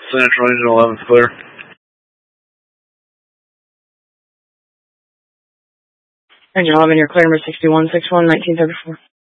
Central Engine 11's clear. Engine 11, you're clear, number 6161, 1934.